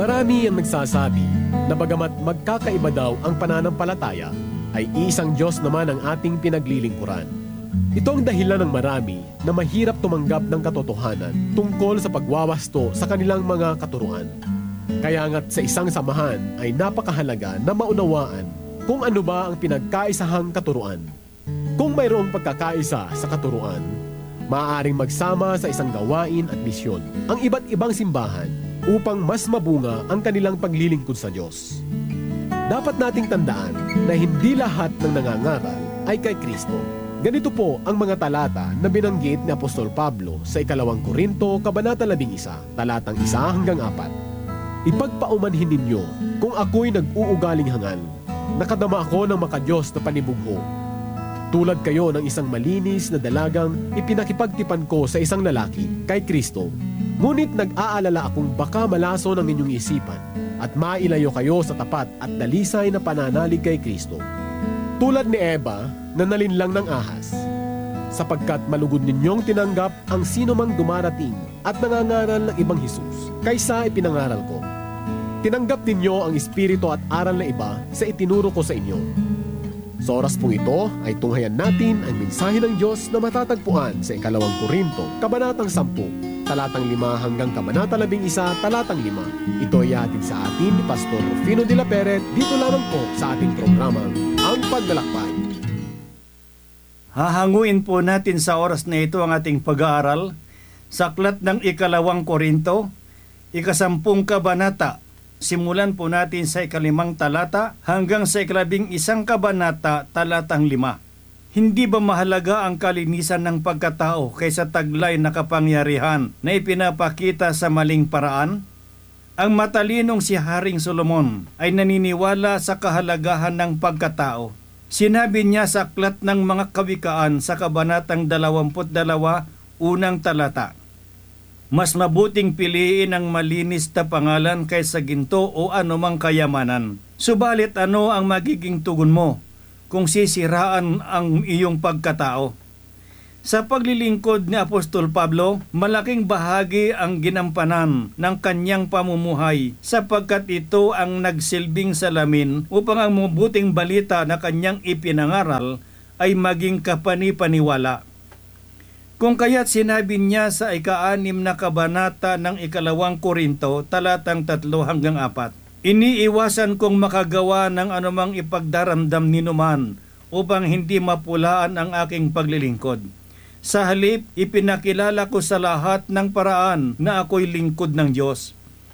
Marami ang nagsasabi na bagamat magkakaiba daw ang pananampalataya, ay isang Diyos naman ang ating pinaglilingkuran. Ito ang dahilan ng marami na mahirap tumanggap ng katotohanan tungkol sa pagwawasto sa kanilang mga katuruan. Kaya nga't sa isang samahan ay napakahalaga na maunawaan kung ano ba ang pinagkaisahang katuruan. Kung mayroong pagkakaisa sa katuruan, maaaring magsama sa isang gawain at misyon ang iba't ibang simbahan upang mas mabunga ang kanilang paglilingkod sa Diyos. Dapat nating tandaan na hindi lahat ng nangangaral ay kay Kristo. Ganito po ang mga talata na binanggit ni Apostol Pablo sa 2 Korinto, Kabanata 11, talatang 1 hanggang 4. Ipagpaumanhin ninyo kung ako'y nag-uugaling hangal. Nakadama ako ng makadiyos na panibugho. Tulad kayo ng isang malinis na dalagang ipinakipagtipan ko sa isang lalaki, kay Kristo. Ngunit nag-aalala akong baka malaso ng inyong isipan at mailayo kayo sa tapat at dalisay na pananalig kay Kristo. Tulad ni Eva na nalinlang ng ahas, sapagkat malugod ninyong tinanggap ang sino mang dumarating at nangangaral ng ibang Hesus kaysa ipinangaral ko. Tinanggap ninyo ang espiritu at aral na iba sa itinuro ko sa inyo. Sa oras pong ito ay tunghayan natin ang mensahe ng Diyos na matatagpuan sa 2 Korinto, Kabanatang 10, talatang 5 hanggang Kabanata 11, talatang 5. Ito ay hatid sa atin ni Pastor Rufino de la Peret dito lamang po sa ating programang Ang Paglalakbay. Hahanguin po natin sa oras na ito ang ating pag-aaral sa aklat ng 2 Korinto, 10 kabanata. Simulan po natin sa 5 talata hanggang sa 11 kabanata, talatang 5. Hindi ba mahalaga ang kalinisan ng pagkatao kaysa taglay na kapangyarihan na ipinapakita sa maling paraan? Ang matalinong si Haring Solomon ay naniniwala sa kahalagahan ng pagkatao. Sinabi niya sa aklat ng mga kawikaan sa kabanatang 22, unang talata, mas mabuting piliin ang malinis na pangalan kaysa ginto o anumang kayamanan. Subalit ano ang magiging tugon mo kung sisiraan ang iyong pagkatao? Sa paglilingkod ni Apostol Pablo, malaking bahagi ang ginampanan ng kanyang pamumuhay sapagkat ito ang nagsilbing salamin upang ang mabuting balita na kanyang ipinangaral ay maging kapani-paniwala. Kung kaya't sinabi niya sa 6 na kabanata ng 2 Korinto, talatang 3 hanggang 4, iniiwasan kong makagawa ng anumang ipagdaramdam ninuman upang hindi mapulaan ang aking paglilingkod. Sa halip, ipinakilala ko sa lahat ng paraan na ako'y lingkod ng Diyos.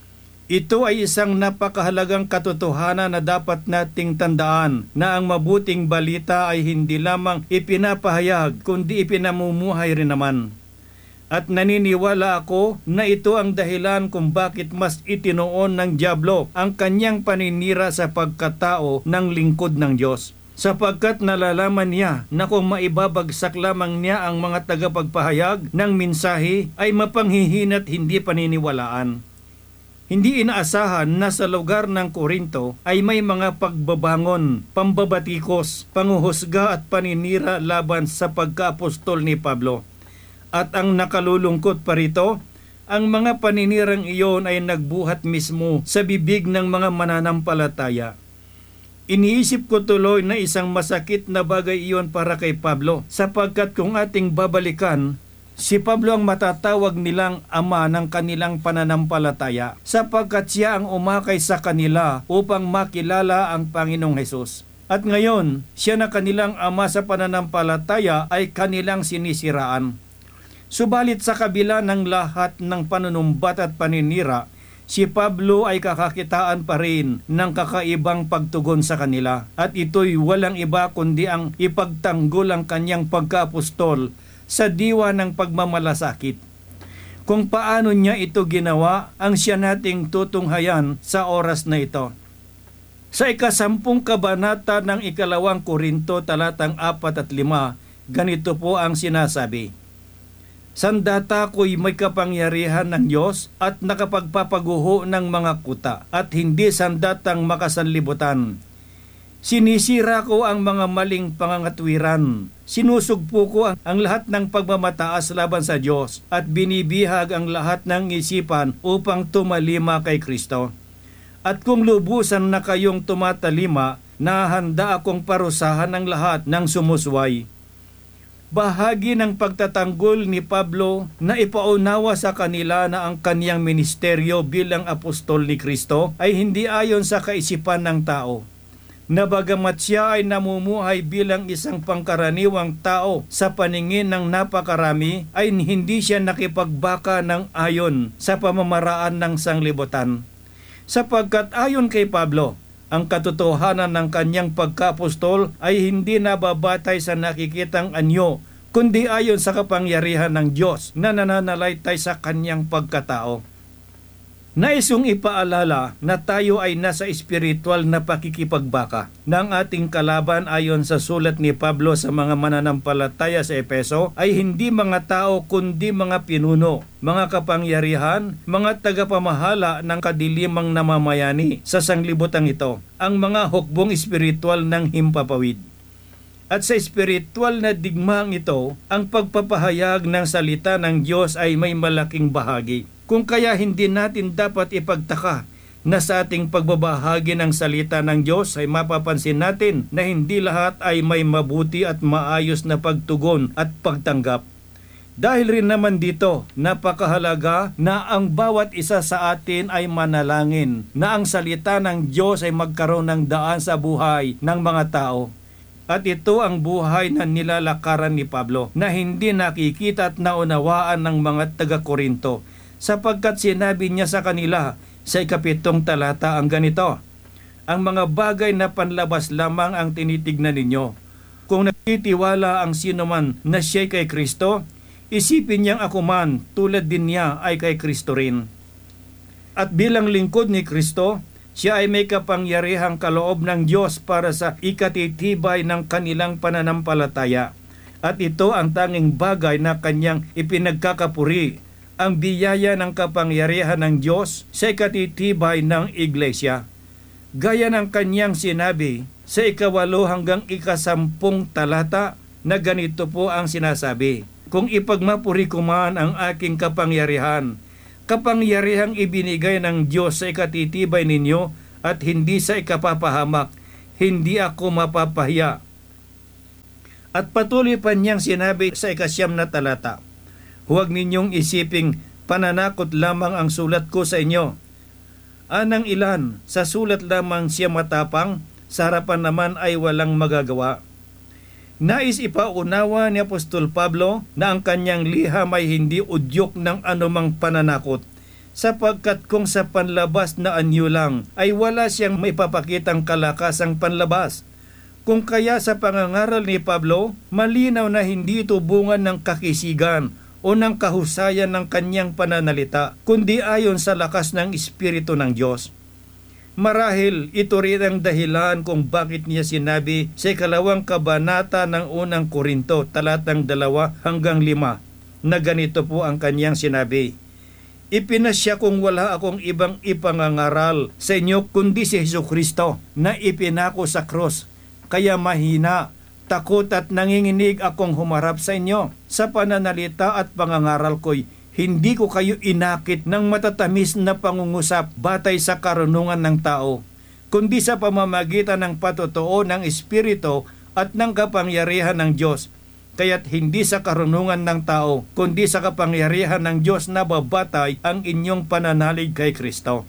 Ito ay isang napakahalagang katotohanan na dapat nating tandaan na ang mabuting balita ay hindi lamang ipinapahayag kundi ipinamumuhay rin naman. At naniniwala ako na ito ang dahilan kung bakit mas itinoon ng dyablo ang kanyang paninira sa pagkatao ng lingkod ng Diyos. Sapagkat nalalaman niya na kung maibabagsak lamang niya ang mga tagapagpahayag ng mensahe ay mapanghihina't hindi paniniwalaan. Hindi inaasahan na sa lugar ng Korinto ay may mga pagbabangon, pambabatikos, panguhusga at paninira laban sa pagkaapostol ni Pablo. At ang nakalulungkot pa rito, ang mga paninirang iyon ay nagbuhat mismo sa bibig ng mga mananampalataya. Iniisip ko tuloy na isang masakit na bagay iyon para kay Pablo sapagkat kung ating babalikan, si Pablo ang matatawag nilang ama ng kanilang pananampalataya sapagkat siya ang umakay sa kanila upang makilala ang Panginoong Hesus. At ngayon, siya na kanilang ama sa pananampalataya ay kanilang sinisiraan. Subalit sa kabila ng lahat ng panunumbat at paninira, si Pablo ay kakakitaan pa rin ng kakaibang pagtugon sa kanila. At ito'y walang iba kundi ang ipagtanggol ang kanyang pagkaapostol sa diwa ng pagmamalasakit. Kung paano niya ito ginawa, ang siya nating tutunghayan sa oras na ito. Sa 10 kabanata ng 2 Korinto talatang 4 at 5, ganito po ang sinasabi, sandata ko'y may kapangyarihan ng Diyos at nakapagpapaguho ng mga kuta at hindi sandatang makasanlibutan. Sinisira ko ang mga maling pangangatwiran. Sinusugpo ko ang lahat ng pagmamataas laban sa Diyos at binibihag ang lahat ng isipan upang tumalima kay Kristo. At kung lubusan na kayong tumatalima, nahanda akong parusahan ang lahat ng sumusway. Bahagi ng pagtatanggol ni Pablo na ipaunawa sa kanila na ang kaniyang ministeryo bilang apostol ni Kristo ay hindi ayon sa kaisipan ng tao. Na bagamat siya ay namumuhay bilang isang pangkaraniwang tao sa paningin ng napakarami, ay hindi siya nakipagbaka ng ayon sa pamamaraan ng sanglibutan. Sapagkat ayon kay Pablo, ang katotohanan ng kanyang pagka-apostol ay hindi nababatay sa nakikitang anyo, kundi ayon sa kapangyarihan ng Diyos na nananalaytay sa kanyang pagkatao. Nais kong ipaalala na tayo ay nasa espiritual na pakikipagbaka ng ating kalaban ayon sa sulat ni Pablo sa mga mananampalataya sa Efeso ay hindi mga tao kundi mga pinuno, mga kapangyarihan, mga tagapamahala ng kadilimang namamayani sa sanglibutang ito, ang mga hukbong espiritual ng himpapawid. At sa espiritual na digmaang ito, ang pagpapahayag ng salita ng Diyos ay may malaking bahagi. Kung kaya hindi natin dapat ipagtaka na sa ating pagbabahagi ng salita ng Diyos ay mapapansin natin na hindi lahat ay may mabuti at maayos na pagtugon at pagtanggap. Dahil rin naman dito, napakahalaga na ang bawat isa sa atin ay manalangin na ang salita ng Diyos ay magkaroon ng daan sa buhay ng mga tao. At ito ang buhay na nilalakaran ni Pablo na hindi nakikita at naunawaan ng mga taga-Korinto, sapagkat sinabi niya sa kanila sa 7 talata ang ganito, "Ang mga bagay na panlabas lamang ang tinitignan ninyo. Kung nagtitiwala ang sinuman na siya'y kay Kristo, isipin niyang ako man tulad din niya ay kay Kristo rin." At bilang lingkod ni Kristo, siya ay may kapangyarihang kaloob ng Diyos para sa ikatitibay ng kanilang pananampalataya. At ito ang tanging bagay na kanyang ipinagkakapuri, ang biyaya ng kapangyarihan ng Diyos sa ikatitibay ng iglesia. Gaya ng kanyang sinabi sa 8 hanggang 10 talata na ganito po ang sinasabi, "Kung ipagmapuri ko man ang aking kapangyarihan, kapangyarihang ibinigay ng Diyos sa ikatitibay ninyo at hindi sa ikapapahamak, hindi ako mapapahiya." At patuloy pa niyang sinabi sa 9 na talata, "Huwag ninyong isiping pananakot lamang ang sulat ko sa inyo. Anang ilan, sa sulat lamang siya matapang, sa harapan naman ay walang magagawa." Nais ipaunawa ni Apostol Pablo na ang kanyang liham ay hindi udyok ng anumang pananakot, sapagkat kung sa panlabas na anyo lang ay wala siyang maipapakitang kalakasang panlabas. Kung kaya sa pangangaral ni Pablo, malinaw na hindi ito bunga ng kakisigan o ng kahusayan ng kanyang pananalita, kundi ayon sa lakas ng Espiritu ng Diyos. Marahil ito rin ang dahilan kung bakit niya sinabi sa 2 kabanata ng unang Korinto, talatang 2 hanggang 5, na ganito po ang kanyang sinabi, "Ipinasya kung wala akong ibang ipangangaral sa inyo kundi si Jesucristo na ipinako sa krus, kaya mahina, takot at nanginginig akong humarap sa inyo. Sa pananalita at pangangaral ko'y hindi ko kayo inakit ng matatamis na pangungusap batay sa karunungan ng tao, kundi sa pamamagitan ng patotoo ng Espiritu at ng kapangyarihan ng Diyos. Kaya't hindi sa karunungan ng tao, kundi sa kapangyarihan ng Diyos na babatay ang inyong pananalig kay Kristo."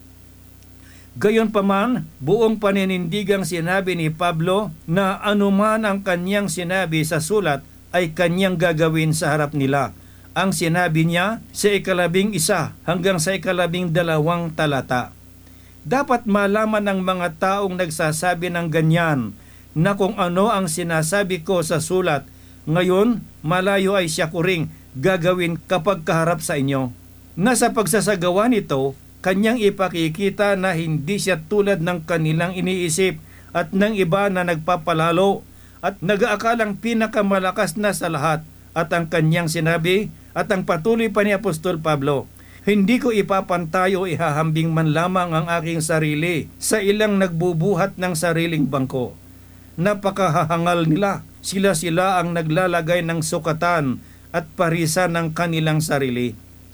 Gayunpaman, buong paninindigang sinabi ni Pablo na anuman ang kanyang sinabi sa sulat ay kanyang gagawin sa harap nila. Ang sinabi niya sa 11 hanggang sa 12 talata. Dapat malaman ng mga taong nagsasabi ng ganyan na kung ano ang sinasabi ko sa sulat, ngayon malayo ay siya ko ring gagawin kapag kaharap sa inyo. Nasa pagsasagawa nito, kanyang ipakikita na hindi siya tulad ng kanilang iniisip at ng iba na nagpapalalo at nag-aakalang pinakamalakas na sa lahat. At ang kanyang sinabi at ang patuloy pa ni Apostol Pablo, "Hindi ko ipapantay o ihahambing man lamang ang aking sarili sa ilang nagbubuhat ng sariling bangko. Napakahahangal nila, sila ang naglalagay ng sukatan at parisan ng kanilang sarili.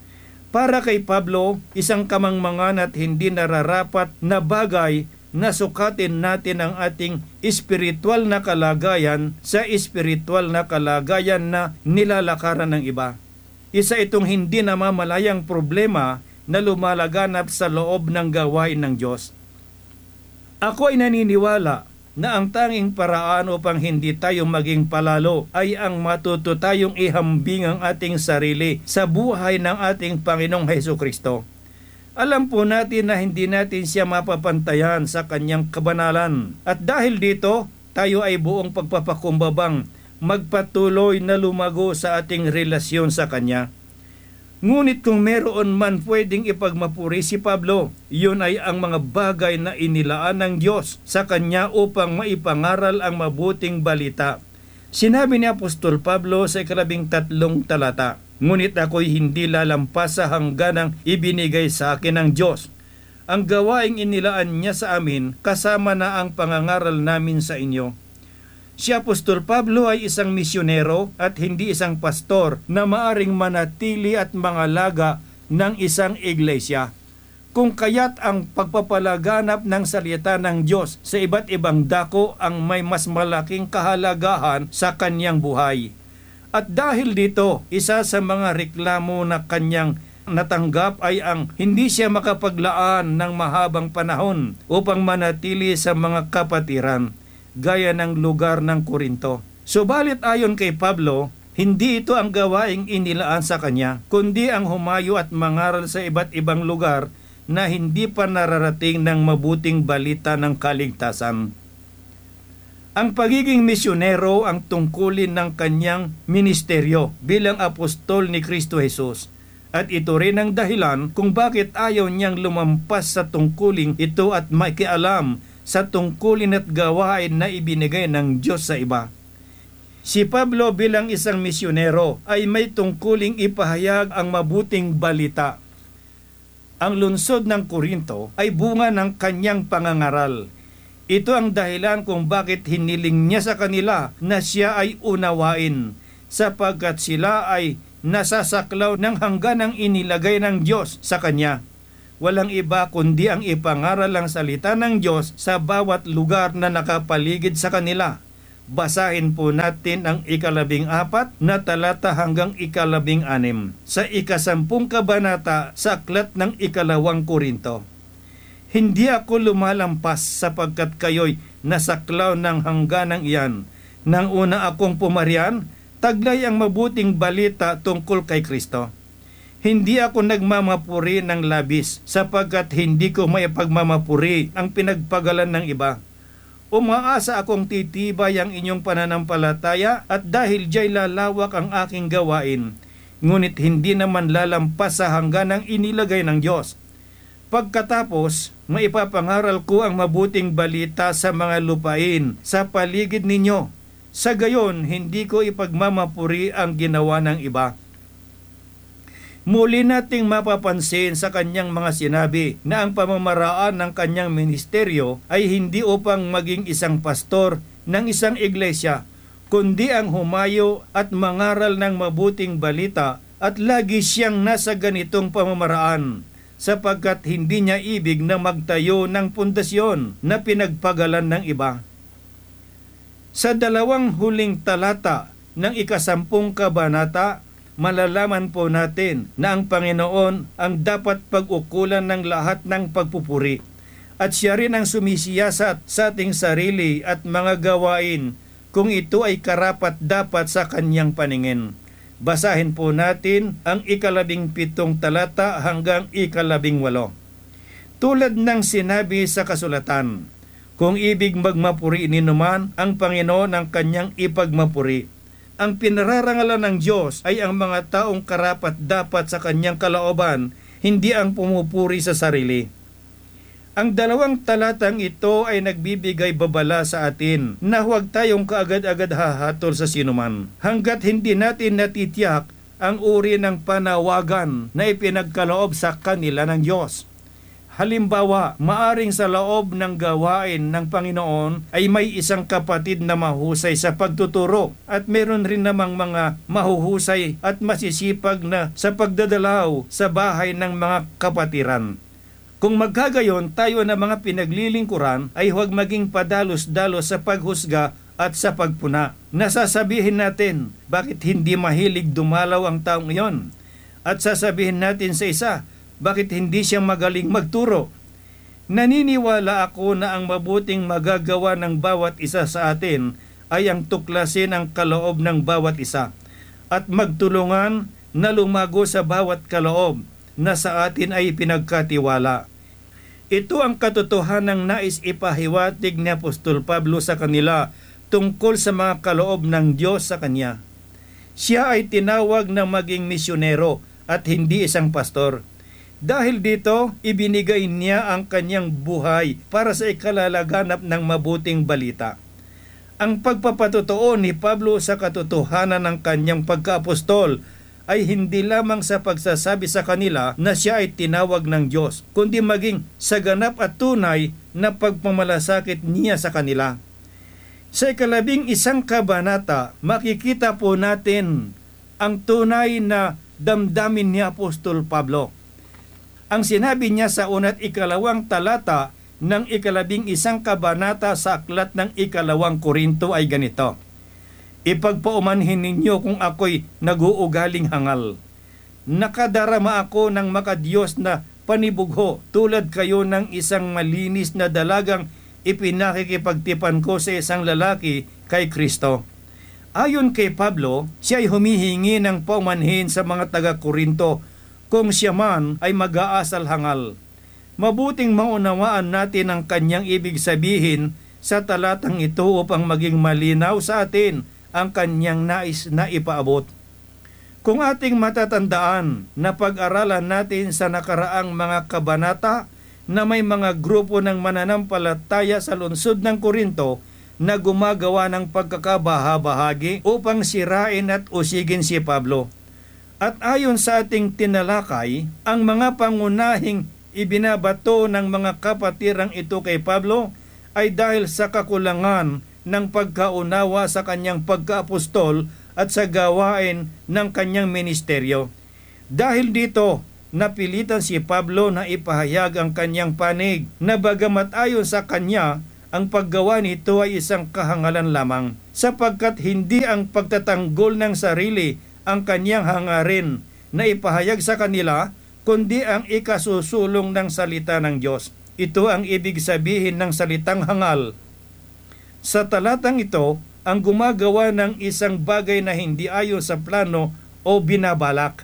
Para kay Pablo, isang kamangmangan at hindi nararapat na bagay na sukatin natin ang ating espiritual na kalagayan sa espiritual na kalagayan na nilalakaran ng iba. Isa itong hindi namamalayang problema na lumalaganap sa loob ng gawain ng Diyos. Ako ay naniniwala na ang tanging paraan upang hindi tayo maging palalo ay ang matuto tayong ihambing ang ating sarili sa buhay ng ating Panginoong Hesukristo. Alam po natin na hindi natin siya mapapantayan sa kanyang kabanalan. At dahil dito, tayo ay buong pagpapakumbabang magpatuloy na lumago sa ating relasyon sa kanya. Ngunit kung meron man pwedeng ipagmapuri si Pablo, yun ay ang mga bagay na inilaan ng Diyos sa kanya upang maipangaral ang mabuting balita. Sinabi ni Apostol Pablo sa 13 talata, "Ngunit ako'y hindi lalampas sa hangganang ibinigay sa akin ng Diyos. Ang gawaing inilaan niya sa amin kasama na ang pangangaral namin sa inyo." Si Apostol Pablo ay isang misyonero at hindi isang pastor na maaring manatili at mangalaga ng isang iglesia. Kung kaya't ang pagpapalaganap ng salita ng Diyos sa iba't ibang dako ang may mas malaking kahalagahan sa kanyang buhay. At dahil dito, isa sa mga reklamo na kanyang natanggap ay ang hindi siya makapaglaan ng mahabang panahon upang manatili sa mga kapatiran, gaya ng lugar ng Korinto. Subalit ayon kay Pablo, hindi ito ang gawaing inilaan sa kanya, kundi ang humayo at mangaral sa iba't ibang lugar na hindi pa nararating ng mabuting balita ng kaligtasan. Ang pagiging misyonero ang tungkulin ng kanyang ministeryo bilang apostol ni Kristo Jesus. At ito rin ang dahilan kung bakit ayaw niyang lumampas sa tungkuling ito at makialam sa tungkulin at gawain na ibinigay ng Diyos sa iba. Si Pablo bilang isang misyonero ay may tungkuling ipahayag ang mabuting balita. Ang lungsod ng Korinto ay bunga ng kanyang pangangaral. Ito ang dahilan kung bakit hiniling niya sa kanila na siya ay unawain, sapagkat sila ay nasasaklaw ng hangganang inilagay ng Diyos sa kanya. Walang iba kundi ang ipangaral ang salita ng Diyos sa bawat lugar na nakapaligid sa kanila. Basahin po natin ang 14 na talata hanggang 16 sa 10 kabanata sa aklat ng 2 Korinto. "Hindi ako lumalampas sapagkat kayo'y nasaklaw ng hangganang iyan. Nang una akong pumarian, taglay ang mabuting balita tungkol kay Kristo. Hindi ako nagmamapuri ng labis sapagkat hindi ko maipagmamapuri ang pinagpagalan ng iba. Umaasa akong titibay ang inyong pananampalataya at dahil diya'y lalawak ang aking gawain, ngunit hindi naman lalampas sa hangganang inilagay ng Diyos. Pagkatapos, maipapangaral ko ang mabuting balita sa mga lupain sa paligid ninyo. Sa gayon, hindi ko ipagmamapuri ang ginawa ng iba." Muli nating mapapansin sa kanyang mga sinabi na ang pamamaraan ng kanyang ministeryo ay hindi upang maging isang pastor ng isang iglesia, kundi ang humayo at mangaral ng mabuting balita at lagi siyang nasa ganitong pamamaraan, sapagkat hindi niya ibig na magtayo ng pundasyon na pinagpagalan ng iba. Sa 2 huling talata ng 10 kabanata, malalaman po natin na ang Panginoon ang dapat pag-ukulan ng lahat ng pagpupuri at siya rin ang sumisiyasat sa ating sarili at mga gawain kung ito ay karapat-dapat sa kanyang paningin. Basahin po natin ang 17 talata hanggang 18. Tulad ng sinabi sa kasulatan, "Kung ibig magmapuri ninuman ang Panginoon ang kanyang ipagmapuri." Ang pinararangalan ng Diyos ay ang mga taong karapat-dapat sa kanyang kalooban, hindi ang pumupuri sa sarili. Ang 2 talatang ito ay nagbibigay babala sa atin na huwag tayong kaagad-agad hahatol sa sinuman hanggat hindi natin natitiyak ang uri ng panawagan na ipinagkaloob sa kanila ng Diyos. Halimbawa, maaring sa loob ng gawain ng Panginoon ay may isang kapatid na mahusay sa pagtuturo at meron rin namang mga mahuhusay at masisipag na sa pagdadalaw sa bahay ng mga kapatiran. Kung magkagayon tayo na mga pinaglilingkuran ay huwag maging padalos-dalos sa paghusga at sa pagpuna. Nasasabihin natin, bakit hindi mahilig dumalaw ang taong iyon? At sasabihin natin sa isa, bakit hindi siya magaling magturo? Naniniwala ako na ang mabuting magagawa ng bawat isa sa atin ay ang tuklasin ang kaloob ng bawat isa at magtulungan na lumago sa bawat kaloob na sa atin ay pinagkatiwala. Ito ang katotohanang nais ipahiwatig ni Apostol Pablo sa kanila tungkol sa mga kaloob ng Diyos sa kanya. Siya ay tinawag na maging misyonero at hindi isang pastor. Dahil dito, ibinigay niya ang kanyang buhay para sa ikalalaganap ng mabuting balita. Ang pagpapatotoo ni Pablo sa katotohanan ng kanyang pagkaapostol ay hindi lamang sa pagsasabi sa kanila na siya ay tinawag ng Diyos, kundi maging sa ganap at tunay na pagmamalasakit niya sa kanila. Sa 11 kabanata, makikita po natin ang tunay na damdamin ni Apostol Pablo. Ang sinabi niya sa 1 at 2 talata ng 11 kabanata sa aklat ng 2 Korinto ay ganito: Ipagpaumanhin ninyo kung ako'y naguugaling hangal. Nakadarama ako ng makadiyos na panibugho tulad kayo ng isang malinis na dalagang ipinakikipagtipan ko sa isang lalaki kay Kristo. Ayon kay Pablo, siya ay humihingi ng paumanhin sa mga taga-Korinto kung siya man ay mag-aasal hangal. Mabuting maunawaan natin ang kanyang ibig sabihin sa talatang ito upang maging malinaw sa atin ang kanyang nais na ipaabot. Kung ating matatandaan na pag-aralan natin sa nakaraang mga kabanata na may mga grupo ng mananampalataya sa lungsod ng Korinto na gumagawa ng pagkakabahabahagi upang sirain at usigin si Pablo. At ayon sa ating tinalakay, ang mga pangunahing ibinabato ng mga kapatirang ito kay Pablo ay dahil sa kakulangan ng pagkaunawa sa kanyang pagkaapostol at sa gawain ng kanyang ministeryo. Dahil dito, napilitan si Pablo na ipahayag ang kanyang panig na bagamat ayon sa kanya, ang paggawa nito ay isang kahangalan lamang, sapagkat hindi ang pagtatanggol ng sarili ang kanyang hangarin na ipahayag sa kanila, kundi ang ikasusulong ng salita ng Diyos. Ito ang ibig sabihin ng salitang hangal. Sa talatang ito, ang gumagawa ng isang bagay na hindi ayon sa plano o binabalak.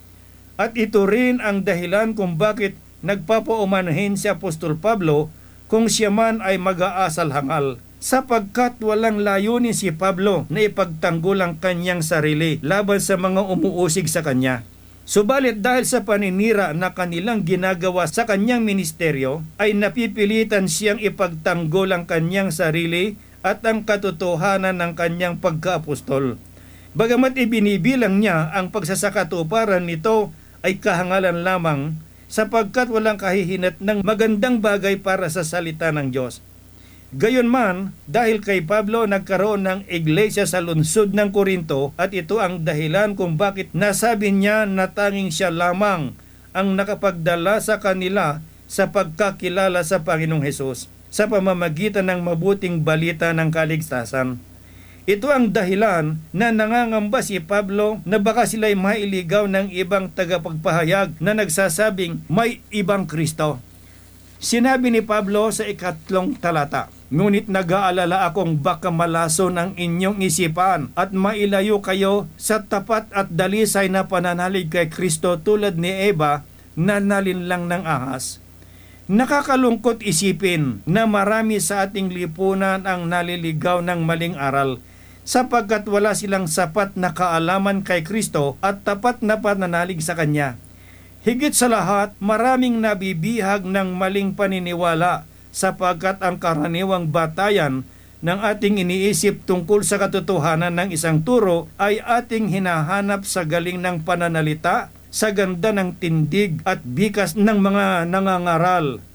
At ito rin ang dahilan kung bakit nagpapaumanhin si Apostol Pablo kung siya man ay mag-aasal hangal, sapagkat walang layunin si Pablo na ipagtanggol ang kanyang sarili laban sa mga umuusig sa kanya. Subalit dahil sa paninira na kanilang ginagawa sa kanyang ministeryo, ay napipilitan siyang ipagtanggol ang kanyang sarili at ang katotohanan ng kanyang pagkaapostol. Bagamat ibinibilang niya ang pagsasakatuparan nito ay kahangalan lamang, sapagkat walang kahihinat ng magandang bagay para sa salita ng Diyos. Gayunman, dahil kay Pablo nagkaroon ng iglesia sa lungsod ng Korinto at ito ang dahilan kung bakit nasabi niya na tanging siya lamang ang nakapagdala sa kanila sa pagkakilala sa Panginoong Hesus sa pamamagitan ng mabuting balita ng kaligtasan. Ito ang dahilan na nangangamba si Pablo na baka sila'y mailigaw ng ibang tagapagpahayag na nagsasabing may ibang Kristo. Sinabi ni Pablo sa 3 talata, "Ngunit nag-aalala akong baka malason ang inyong isipan at mailayo kayo sa tapat at dalisay na pananalig kay Kristo tulad ni Eva na nalinlang ng ahas." Nakakalungkot isipin na marami sa ating lipunan ang naliligaw ng maling aral sapagkat wala silang sapat na kaalaman kay Kristo at tapat na pananalig sa Kanya. Higit sa lahat, maraming nabibihag ng maling paniniwala sapagkat ang karaniwang batayan ng ating iniisip tungkol sa katotohanan ng isang turo ay ating hinahanap sa galing ng pananalita, sa ganda ng tindig at bikas ng mga nangangaral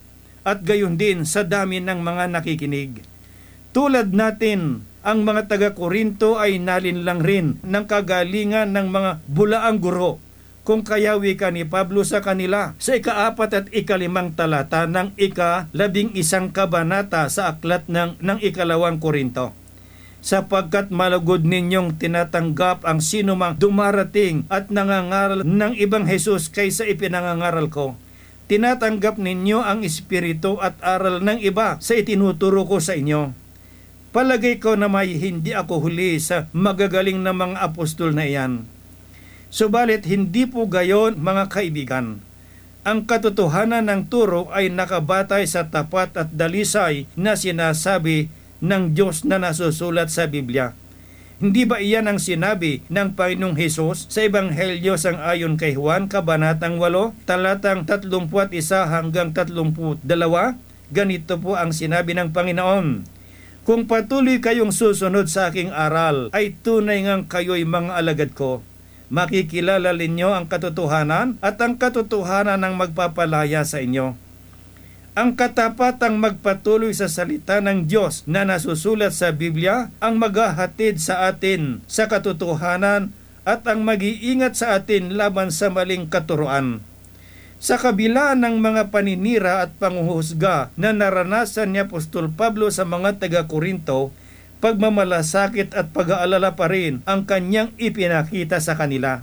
at gayon din sa dami ng mga nakikinig. Tulad natin, ang mga taga-Korinto ay nalinlang rin ng kagalingan ng mga bulaang guro, kung kaya wika ni Pablo sa kanila sa 4 at 5 talata ng 11 kabanata sa aklat ng 2 Korinto. Sapagkat malugod ninyong tinatanggap ang sinumang dumarating at nangangaral ng ibang Jesus kaysa ipinangangaral ko. Tinatanggap ninyo ang espiritu at aral ng iba sa itinuturo ko sa inyo. Palagay ko na may hindi ako huli sa magagaling na mga apostol na iyan. Subalit hindi po gayon, mga kaibigan. Ang katotohanan ng turo ay nakabatay sa tapat at dalisay na sinasabi ng Diyos na nasusulat sa Biblia. Hindi ba iyan ang sinabi ng Panginoong Hesus sa Ebanghelyo sang-ayon kay Juan, Kabanatang 8, talatang 31 hanggang 32? Ganito po ang sinabi ng Panginoon: Kung patuloy kayong susunod sa aking aral, ay tunay ngang kayo'y mga alagad ko. Makikilala ninyo ang katotohanan at ang katotohanan ang magpapalaya sa inyo. Ang katapatang magpatuloy sa salita ng Diyos na nasusulat sa Biblia ang maghahatid sa atin sa katotohanan at ang mag-iingat sa atin laban sa maling katuruan. Sa kabila ng mga paninira at panghuhusga na naranasan ni Apostol Pablo sa mga taga-Korinto, pagmamalasakit at pag-aalala pa rin ang kanyang ipinakita sa kanila.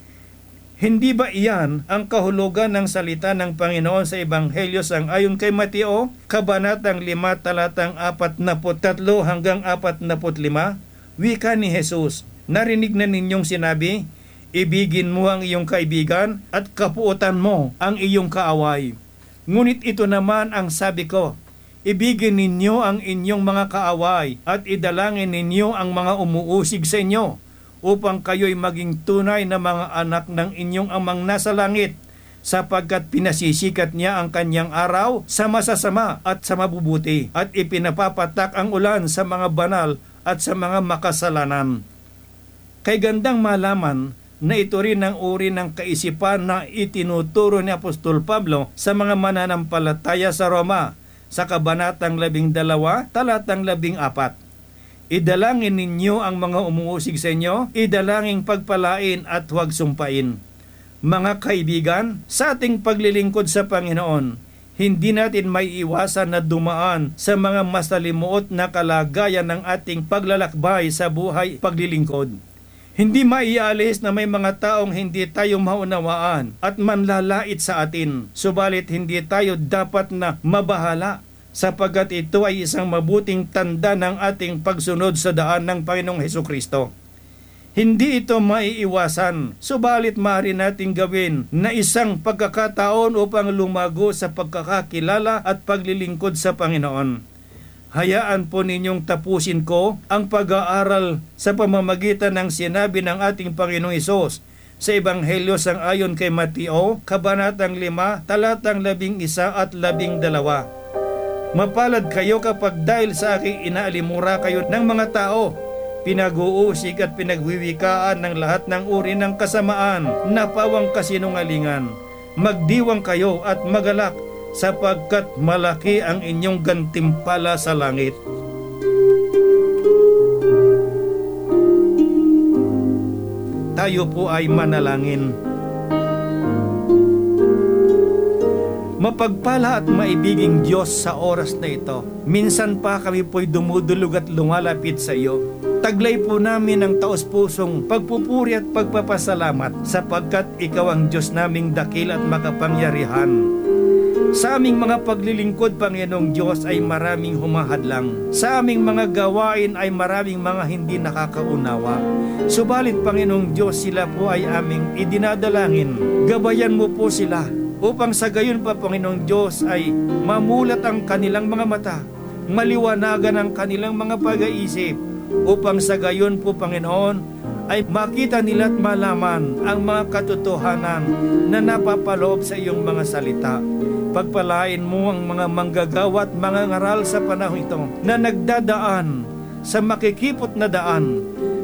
Hindi ba iyan ang kahulugan ng salita ng Panginoon sa Ebanghelyo sang-ayon kay Mateo, Kabanatang 5, talatang 43 hanggang 45? Wika ni Jesus, narinig na ninyong sinabi, ibigin mo ang iyong kaibigan at kapuotan mo ang iyong kaaway. Ngunit ito naman ang sabi ko, ibigin ninyo ang inyong mga kaaway at idalangin ninyo ang mga umuusig sa inyo, upang kayo'y maging tunay na mga anak ng inyong amang nasa langit, sapagkat pinasisikat niya ang kanyang araw sa masasama at sa mabubuti, at ipinapapatak ang ulan sa mga banal at sa mga makasalanan. Kay gandang malaman na ito rin ang uri ng kaisipan na itinuturo ni Apostol Pablo sa mga mananampalataya sa Roma, sa Kabanatang 12, talatang 14. Idalangin ninyo ang mga umuusig sa inyo, idalangin pagpalain at huwag sumpain. Mga kaibigan, sa ating paglilingkod sa Panginoon, hindi natin may iwasan na dumaan sa mga masalimuot na kalagayan ng ating paglalakbay sa buhay paglilingkod. Hindi maialis na may mga taong hindi tayo maunawaan at manlalait sa atin, subalit hindi tayo dapat na mabahala, sapagkat ito ay isang mabuting tanda ng ating pagsunod sa daan ng Panginoong Hesukristo. Hindi ito maiiwasan, subalit maaari nating gawin na isang pagkakataon upang lumago sa pagkakakilala at paglilingkod sa Panginoon. Hayaan po ninyong tapusin ko ang pag-aaral sa pamamagitan ng sinabi ng ating Panginoong Hesus sa Ebanghelyo sang-ayon kay Mateo, Kabanatang 5, talatang 11 at 12. Mapalad kayo kapag dahil sa aking inaalimura kayo ng mga tao, pinag-uusig at pinagwiwikaan ng lahat ng uri ng kasamaan na pawang kasinungalingan. Magdiwang kayo at magalak, sapagkat malaki ang inyong gantimpala sa langit. Tayo po ay manalangin. Mapagpala at maibiging Diyos sa oras na ito, minsan pa kami po'y dumudulog at lumalapit sa iyo. Taglay po namin ang taos-pusong pagpupuri at pagpapasalamat, sapagkat ikaw ang Diyos naming dakil at makapangyarihan. Sa aming mga paglilingkod, Panginoong Diyos, ay maraming humahadlang. Sa aming mga gawain ay maraming mga hindi nakakaunawa. Subalit, Panginoong Diyos, sila po ay aming idinadalangin. Gabayan mo po sila, upang sa gayon pa, Panginoong Diyos, ay mamulat ang kanilang mga mata, maliwanagan ang kanilang mga pag-iisip, upang sa gayon po, Panginoon, ay makita nila at malaman ang mga katotohanan na napapaloob sa iyong mga salita. Pagpalain mo ang mga manggagawa at mga ngaral sa panahon ito na nagdadaan sa makikipot na daan,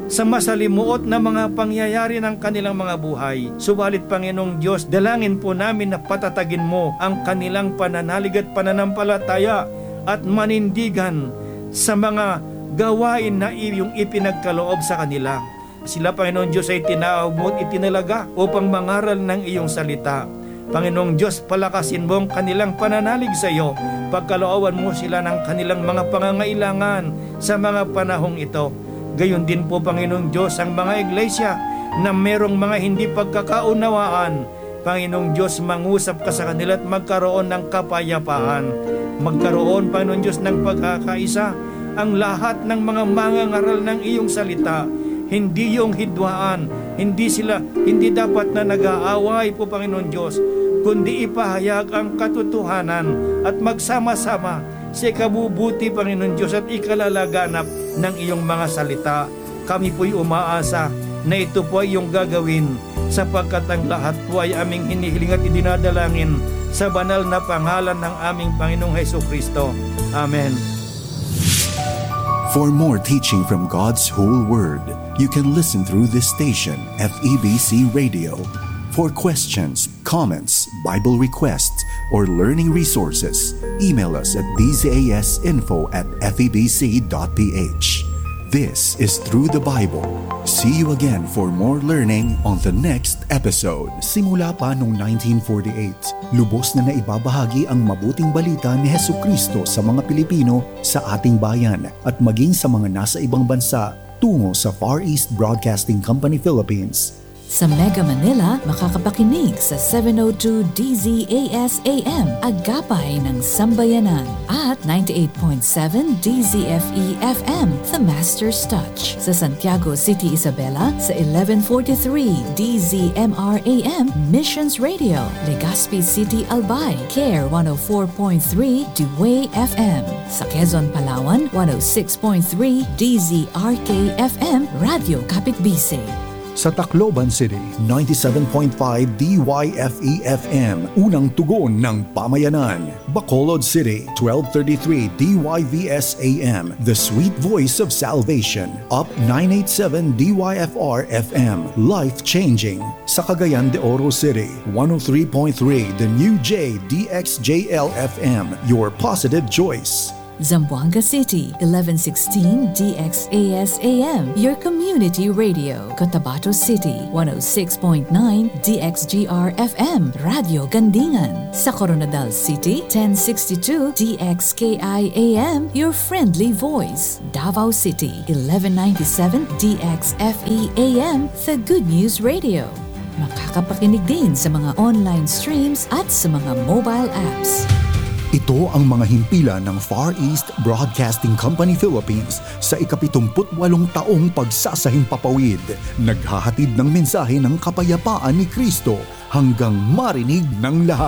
sa masalimuot na mga pangyayari ng kanilang mga buhay. Subalit Panginoong Diyos, dalangin po namin na patatagin mo ang kanilang pananalig at pananampalataya at manindigan sa mga gawain na iyong ipinagkaloob sa kanila. Sila, Panginoong Diyos, ay tinawag mo at itinalaga upang mangaral ng iyong salita. Panginoong Diyos, palakasin mo ang kanilang pananalig sa iyo. Pagkalooban mo sila ng kanilang mga pangangailangan sa mga panahong ito. Gayon din po, Panginoong Diyos, ang mga iglesia na merong mga hindi pagkakaunawaan. Panginoong Diyos, mangusap ka sa kanila at magkaroon ng kapayapaan. Magkaroon, Panginoong Diyos, ng pagkakaisa ang lahat ng mga mangangaral ng iyong salita. Hindi yung hidwaan, hindi dapat na nag-aaway po, Panginoon Diyos, kundi ipahayag ang katotohanan at magsama-sama sa ikabubuti, Panginoon Diyos, at ikalalaganap ng iyong mga salita. Kami po'y umaasa na ito po ay iyong gagawin, sapagkat ang lahat po ay aming hinihiling at idinadalangin sa banal na pangalan ng aming Panginoong Hesukristo. Amen. For more teaching from God's whole Word, you can listen through this station, FEBC Radio. For questions, comments, Bible requests, or learning resources, email us at dzasinfo@febc.ph. This is Through the Bible. See you again for more learning on the next episode. Simula pa noong 1948, lubos na naibabahagi ang mabuting balita ni Hesukristo sa mga Pilipino sa ating bayan at maging sa mga nasa ibang bansa tungo sa Far East Broadcasting Company Philippines. Sa Mega Manila, makakapakinig sa 702 DZAS AM, Agapay ng Sambayanan, at 98.7 DZFE FM, The Master's Touch. Sa Santiago City, Isabela, sa 1143 DZMR AM, Missions Radio. Legazpi City, Albay, CARE 104.3 Dewey FM. Sa Quezon, Palawan, 106.3 DZRK FM, Radio Kapitbisay. Sa Tacloban City, 97.5 DYFE-FM, unang tugon ng pamayanan. Bacolod City, 1233 DYVS-AM, the sweet voice of salvation. Up 987 DYFR-FM, life-changing. Sa Cagayan de Oro City, 103.3 the new J DXJL-FM, your positive choice. Zamboanga City, 1116 DXAS-AM, your community radio. Cotabato City, 106.9 DXGR-FM, Radio Gandingan. Sa Coronadal City, 1062 DXKI-AM, your friendly voice. Davao City, 1197 DXFE-AM, the Good News Radio. Makakapakinig din sa mga online streams at sa mga mobile apps. Ito ang mga himpilan ng Far East Broadcasting Company Philippines sa ika-78 taong pagsasahing papawid. Naghahatid ng mensahe ng kapayapaan ni Kristo hanggang marinig ng lahat.